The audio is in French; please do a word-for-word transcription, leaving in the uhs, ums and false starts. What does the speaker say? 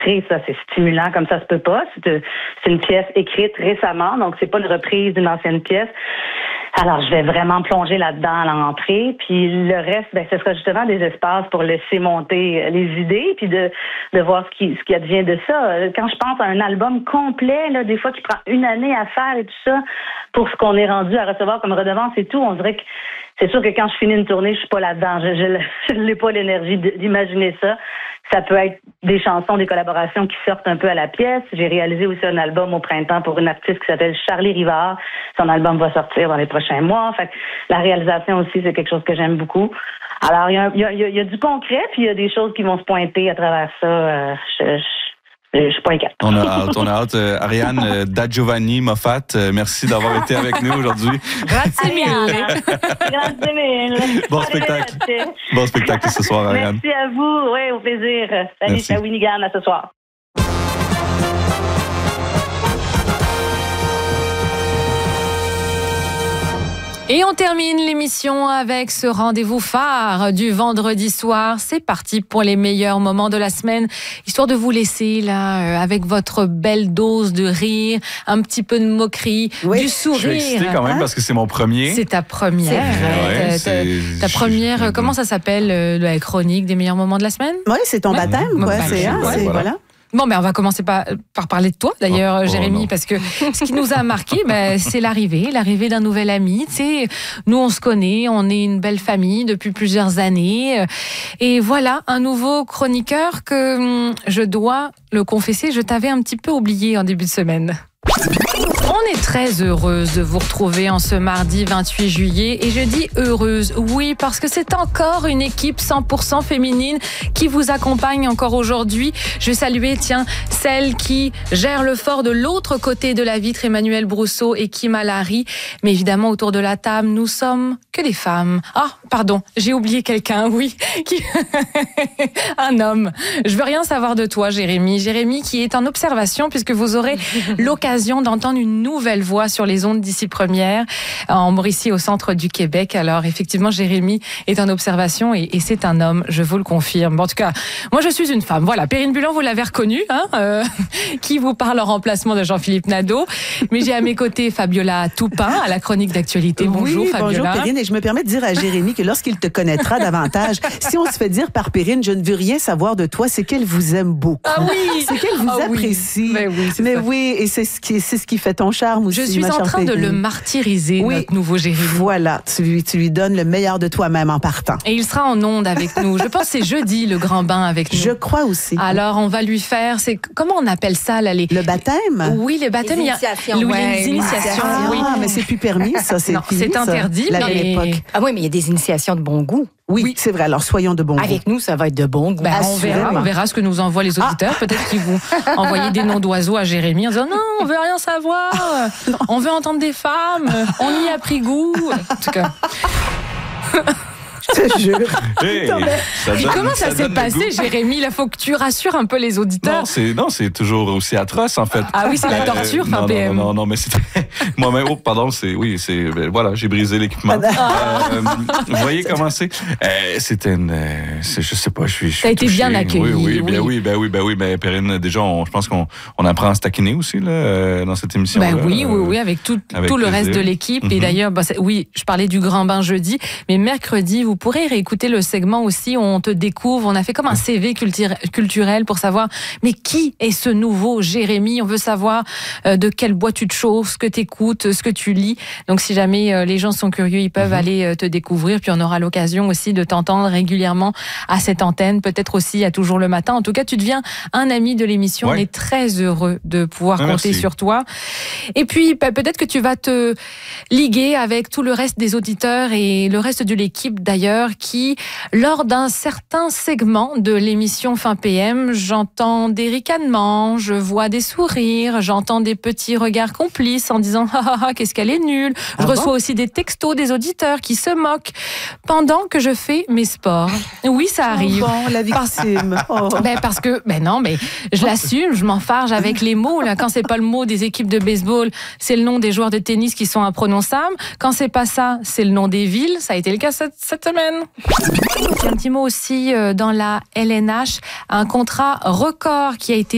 ça, c'est stimulant comme ça se peut pas. C'est, c'est une pièce écrite récemment, donc c'est pas une reprise d'une ancienne pièce. Alors, je vais vraiment plonger là-dedans à l'entrée. Puis le reste, ben, ce sera justement des espaces pour laisser monter les idées, puis de, de voir ce qui, ce qui advient de ça. Quand je pense à un album complet, là, des fois qui prend une année à faire et tout ça, pour ce qu'on est rendu à recevoir comme redevance et tout, on dirait que c'est sûr que quand je finis une tournée, je suis pas là-dedans. Je n'ai pas l'énergie d'imaginer ça. Ça peut être des chansons, des collaborations qui sortent un peu à la pièce. J'ai réalisé aussi un album au printemps pour une artiste qui s'appelle Charlie Rivard. Son album va sortir dans les prochains mois. Fait que la réalisation aussi, c'est quelque chose que j'aime beaucoup. Alors, il y a, y, a, y a du concret, puis il y a des choses qui vont se pointer à travers ça. Euh, je, je, Je suis pas inquiète. On a hâte, on a hâte. Euh, Ariane euh, Da Giovanni Moffat, euh, merci d'avoir été avec nous aujourd'hui. Grazie mille. Grazie mille. Bon spectacle. Bon spectacle ce soir, Ariane. Merci à vous. Oui, au plaisir. Salut, c'est Shawinigan, à ce soir. Et on termine l'émission avec ce rendez-vous phare du vendredi soir. C'est parti pour les meilleurs moments de la semaine, histoire de vous laisser là euh, avec votre belle dose de rire, un petit peu de moquerie, oui. du sourire. Je suis excitée quand même hein? parce que c'est mon premier. C'est ta première. Ouais, ta, c'est... ta, ta première. Je... Comment ça s'appelle euh, la chronique des meilleurs moments de la semaine? Oui, c'est ton ouais. baptême. Mmh. Ouais, bah, c'est, hein, ouais, c'est voilà. voilà. Bon, ben on va commencer par, par parler de toi, d'ailleurs, oh, oh, Jérémy, non. parce que ce qui nous a marqué, ben, c'est l'arrivée, l'arrivée d'un nouvel ami. Tu sais, nous, on se connaît, on est une belle famille depuis plusieurs années. Et voilà, un nouveau chroniqueur que, je dois le confesser, je t'avais un petit peu oublié en début de semaine. On est très heureuse de vous retrouver en ce mardi vingt-huit juillet. Et je dis heureuse, oui, parce que c'est encore une équipe cent pour cent féminine qui vous accompagne encore aujourd'hui. Je vais saluer, tiens, celle qui gère le fort de l'autre côté de la vitre, Emmanuel Brousseau et Kim Alary. Mais évidemment, autour de la table, nous sommes que des femmes. Ah, pardon, j'ai oublié quelqu'un, oui. Qui... un homme. Je veux rien savoir de toi, Jérémy. Jérémy qui est en observation puisque vous aurez l'occasion d'entendre une nouvelle voix sur les ondes d'ici première en Mauricie au centre du Québec. Alors effectivement, Jérémy est en observation et, et c'est un homme, je vous le confirme. Bon, en tout cas, moi je suis une femme. Voilà, Perrine Bulan, vous l'avez reconnue, hein, euh, qui vous parle en remplacement de Jean-Philippe Nadeau. Mais j'ai à mes côtés Fabiola Toupin à la chronique d'actualité. Bonjour, oui, Fabiola. Bonjour Perrine, et je me permets de dire à Jérémy que lorsqu'il te connaîtra davantage, si on se fait dire par Perrine, je ne veux rien savoir de toi, c'est qu'elle vous aime beaucoup. Ah oui, c'est qu'elle vous ah apprécie. Oui. Mais oui, c'est Mais ça. oui, et c'est ce qui, c'est ce qui fait ton charme aussi. Je suis en train de le martyriser, oui. notre nouveau Jérémy. Voilà, tu lui, tu lui donnes le meilleur de toi-même en partant. Et il sera en onde avec nous. Je pense que c'est jeudi, le grand bain avec nous. Je crois aussi. Alors, on va lui faire, c'est comment on appelle ça, là, les... Le baptême? Oui, les baptêmes. Les initiations. Il y a... ouais, les initiations, ah, oui. mais c'est plus permis, ça, c'est non, fini, c'est interdit. Ça, la mais... belle époque. Ah oui, mais il y a des initiations de bon goût. Oui, oui, c'est vrai. Alors, soyons de bon goût. Avec nous, ça va être de bon goût. Ben, on, verra, on verra ce que nous envoient les auditeurs. Ah. Peut-être qu'ils vont envoyer des noms d'oiseaux à Jérémy en disant non, on veut rien savoir. On veut entendre des femmes. On y a pris goût. En tout cas. Je te jure. Hey, non, mais... ça donne, comment ça, ça s'est passé, Jérémy? Il faut que tu rassures un peu les auditeurs. Non, c'est, non, c'est toujours aussi atroce, en fait. Ah oui, c'est la torture, euh, enfin, non, P M. Non, non, non, mais c'est... Moi-même, oh, pardon, c'est... Oui, c'est... Ben, voilà, j'ai brisé l'équipement. Ah. Euh, vous voyez comment c'est? Euh, c'était une... Euh, c'est, je sais pas, je suis... T'as été bien accueilli. Oui, oui, ben oui, ben oui, ben oui. Ben, Perrine, déjà, on, je pense qu'on on apprend à se taquiner aussi, là, dans cette émission. Ben oui, oui, oui, avec tout, avec tout le reste de l'équipe. Mm-hmm. Et d'ailleurs, bah, oui, je parlais du grand bain jeudi, mais mercredi, vous pourrez réécouter le segment aussi où on te découvre. On a fait comme un C V culturel pour savoir, mais qui est ce nouveau Jérémy? On veut savoir euh, de quelle bois tu te chauffes, ce que tu écoutes, ce que tu lis. Donc, si jamais euh, les gens sont curieux, ils peuvent mm-hmm. aller euh, te découvrir. Puis, on aura l'occasion aussi de t'entendre régulièrement à cette antenne, peut-être aussi à Toujours le matin. En tout cas, tu deviens un ami de l'émission. Ouais. On est très heureux de pouvoir ah, compter merci. sur toi. Et puis, bah, peut-être que tu vas te liguer avec tout le reste des auditeurs et le reste de l'équipe d'ailleurs qui, lors d'un certain segment de l'émission Fin P M, j'entends des ricanements, je vois des sourires, j'entends des petits regards complices en disant « Ah, ah, qu'est-ce qu'elle est nulle ». Je ah reçois bon aussi des textos des auditeurs qui se moquent pendant que je fais mes sports. Oui, ça arrive. Oh bon, la victime. Oh. Ben parce que, ben non, mais je l'assume, je m'enfarge avec les mots. Là. Quand c'est pas le mot des équipes de baseball, c'est le nom des joueurs de tennis qui sont imprononçables. Quand c'est pas ça, c'est le nom des villes. Ça a été le cas cette, cette semaine. Un petit mot aussi dans la L N H, un contrat record qui a été